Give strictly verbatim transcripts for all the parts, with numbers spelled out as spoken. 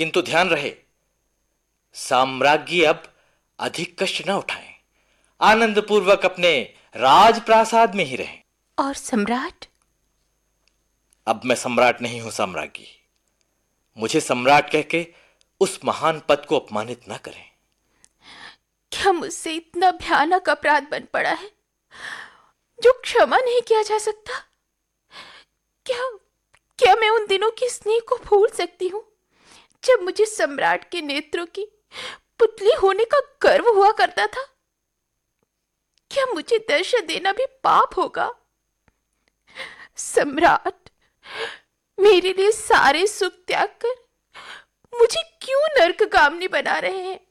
किंतु ध्यान रहे, साम्राज्ञी अब अधिक कष्ट न उठाएं, आनंद पूर्वक अपने राजप्रासाद में ही रहें। और सम्राट? अब मैं सम्राट नहीं हूं साम्राज्ञी। मुझे सम्राट कह के उस महान पद को अपमानित न करें। क्या मुझसे इतना भयानक अपराध बन पड़ा है जो क्षमा नहीं किया जा सकता? क्या क्या मैं उन दिनों की स्नेह को भूल सकती हूँ जब मुझे सम्राट के नेत्रों की पुतली होने का गर्व हुआ करता था? क्या मुझे दर्शन देना भी पाप होगा? सम्राट मेरे लिए सारे सुख त्याग कर मुझे क्यों नरकगामिनी बना रहे हैं?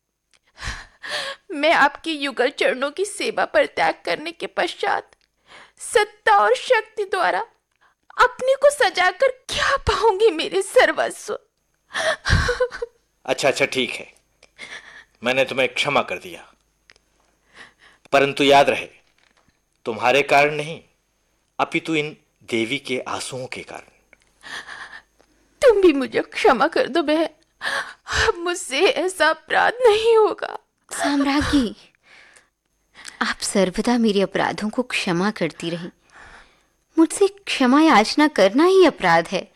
मैं आपके युगल चरणों की सेवा पर त्याग करने के पश्चात सत्ता और शक्ति द्वारा अपने को सजाकर क्या पाऊंगी मेरे सर्वस्व? अच्छा अच्छा ठीक है, मैंने तुम्हें क्षमा कर दिया, परंतु याद रहे, तुम्हारे कारण नहीं, अपितु इन देवी के आंसुओं के कारण। तुम भी मुझे क्षमा कर दो बहन, अब मुझसे ऐसा अपराध नहीं होगा। साम्राज्ञी, आप सर्वदा मेरे अपराधों को क्षमा करती रही। मुझसे क्षमा याचना करना ही अपराध है।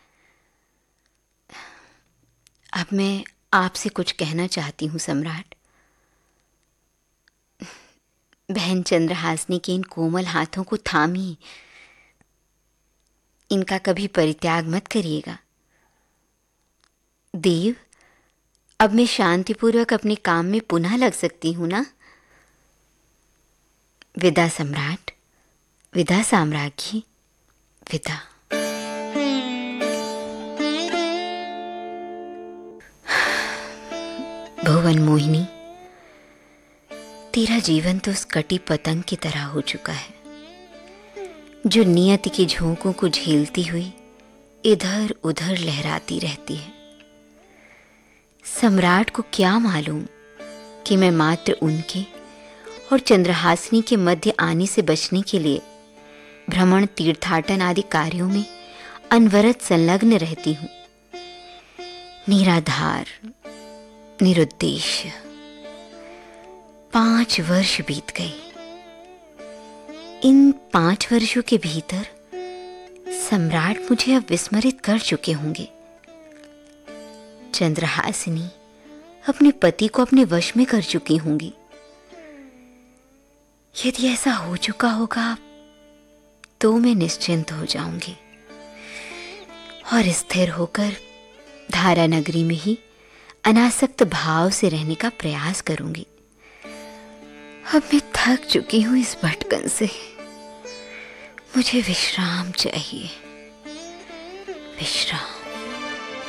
अब मैं आपसे कुछ कहना चाहती हूँ सम्राट। बहन चंद्रहासिनी के इन कोमल हाथों को थामिए, इनका कभी परित्याग मत करिएगा। देव, अब मैं शांतिपूर्वक अपने काम में पुनः लग सकती हूं ना? विदा सम्राट, विदा साम्राज्ञी, विदा। भुवन मोहिनी, तेरा जीवन तो उस कटी पतंग की तरह हो चुका है जो नियति के झोंकों को झेलती हुई इधर उधर लहराती रहती है। सम्राट को क्या मालूम कि मैं मात्र उनके और चंद्रहासिनी के मध्य आने से बचने के लिए भ्रमण, तीर्थाटन आदि कार्यों में अनवरत संलग्न रहती हूं। निराधार, निरुद्देश्य पांच वर्ष बीत गए। इन पांच वर्षों के भीतर सम्राट मुझे अब विस्मरित कर चुके होंगे। चंद्रहासिनी अपने पति को अपने वश में कर चुकी होंगी। यदि ऐसा हो चुका होगा तो मैं निश्चिंत हो जाऊंगी और स्थिर होकर धारा नगरी में ही अनासक्त भाव से रहने का प्रयास करूंगी। अब मैं थक चुकी हूं इस भटकन से। मुझे विश्राम चाहिए, विश्राम।